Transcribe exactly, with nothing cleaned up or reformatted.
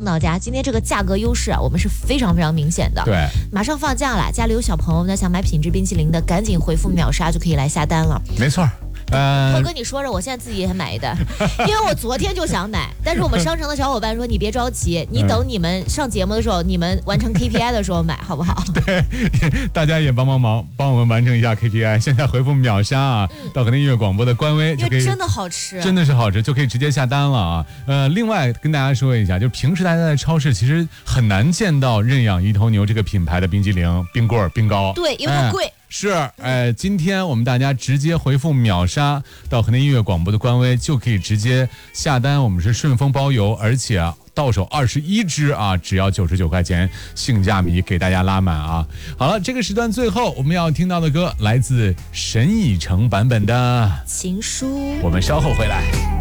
到家，今天这个价格优势啊，我们是非常非常明显的。 对， 马上放假了，家里有小朋友呢，想买品质冰淇淋的，赶紧回复秒杀就可以来下单了。 没错。 呃，我跟你说着，我现在自己也买一单，因为我昨天就想买，但是我们商城的小伙伴说你别着急，你等你们上节目的时候，你们完成 K P I 的时候买，好不好？ 对，大家也帮帮忙，帮我们完成一下 K P I。现在回复秒杀啊，嗯、到河南音乐广播的官微就可以， 真的好吃， 真的是好吃，就可以直接下单了啊。呃，另外跟大家说一下，就是平时大家在超市其实很难见到认养一头牛这个品牌的冰激凌、冰棍儿、冰糕， 对，因为它贵。哎是，呃，今天我们大家直接回复秒杀到河南音乐广播的官微，就可以直接下单。我们是顺丰包邮，而且到手二十一支啊，只要九十九块钱，性价比给大家拉满啊！好了，这个时段最后我们要听到的歌来自沈以诚版本的《 情书》， 我们稍后回来。